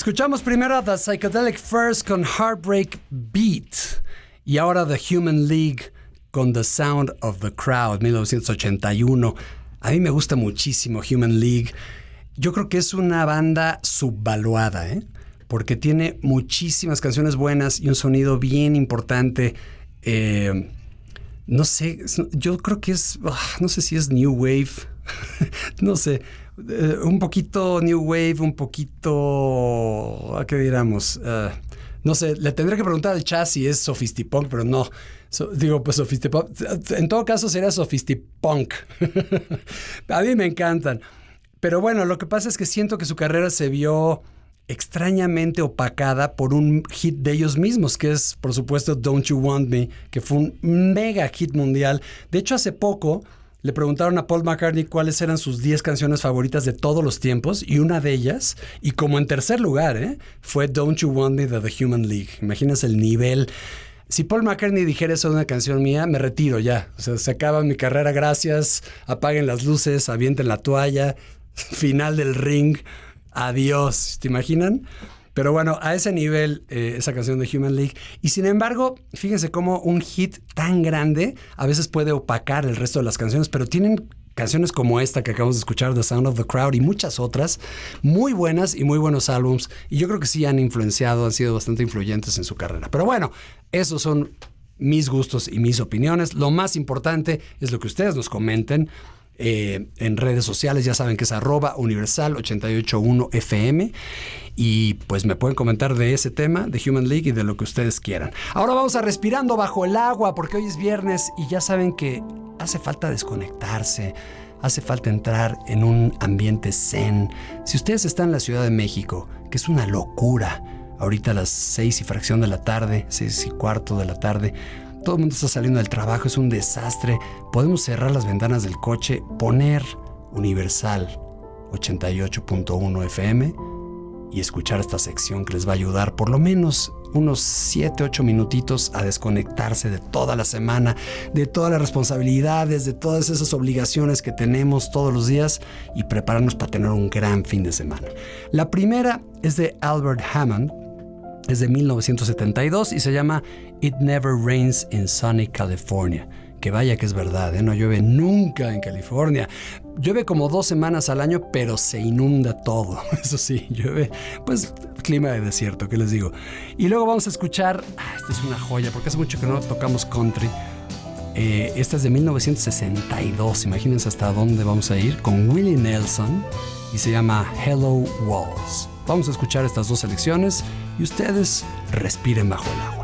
Escuchamos primero a The Psychedelic Furs con Heartbreak Beat y ahora The Human League con The Sound of the Crowd, 1981. A mí me gusta muchísimo Human League. Yo creo que es una banda subvaluada, porque tiene muchísimas canciones buenas y un sonido bien importante. No sé, yo creo que es, no sé si es New Wave, no sé, un poquito New Wave, un poquito, ¿qué diríamos? No sé, le tendré que preguntar al Chas si es Sophistipunk, pero no. Pues Sophistipunk, en todo caso sería Sophistipunk. A mí me encantan. Pero bueno, lo que pasa es que siento que su carrera se vio extrañamente opacada por un hit de ellos mismos, que es, por supuesto, Don't You Want Me, que fue un mega hit mundial. De hecho, hace poco le preguntaron a Paul McCartney cuáles eran sus 10 canciones favoritas de todos los tiempos, y una de ellas, y como en tercer lugar, fue Don't You Want Me de The Human League. Imagínense el nivel. Si Paul McCartney dijera eso de una canción mía, me retiro ya. O sea, se acaba mi carrera, gracias, apaguen las luces, avienten la toalla, final del ring, adiós, ¿te imaginan? Pero bueno, a ese nivel, esa canción de Human League. Y sin embargo, fíjense cómo un hit tan grande a veces puede opacar el resto de las canciones, pero tienen canciones como esta que acabamos de escuchar, The Sound of the Crowd, y muchas otras, muy buenas y muy buenos álbums. Y yo creo que sí han influenciado, han sido bastante influyentes en su carrera. Pero bueno, esos son mis gustos y mis opiniones. Lo más importante es lo que ustedes nos comenten en redes sociales. Ya saben que es @universal881fm, y pues me pueden comentar de ese tema, de Human League, y de lo que ustedes quieran. Ahora vamos a Respirando Bajo el Agua, porque hoy es viernes y ya saben que hace falta desconectarse, hace falta entrar en un ambiente zen. Si ustedes están en la Ciudad de México, que es una locura, ahorita a las 6 y fracción de la tarde, 6 y cuarto de la tarde, todo el mundo está saliendo del trabajo, es un desastre. Podemos cerrar las ventanas del coche, poner Universal 88.1 FM y escuchar esta sección que les va a ayudar por lo menos unos 7-8 minutitos a desconectarse de toda la semana, de todas las responsabilidades, de todas esas obligaciones que tenemos todos los días, y prepararnos para tener un gran fin de semana. La primera es de Albert Hammond. Es de 1972 y se llama It Never Rains in Sunny California. Que vaya que es verdad, no llueve nunca en California. Llueve como 2 semanas al año, pero se inunda todo. Eso sí, llueve, pues, clima de desierto, ¿qué les digo? Y luego vamos a escuchar, esta es una joya, porque hace mucho que no tocamos country. Esta es de 1962, imagínense hasta dónde vamos a ir, con Willie Nelson, y se llama Hello Walls. Vamos a escuchar estas dos selecciones y ustedes respiren bajo el agua.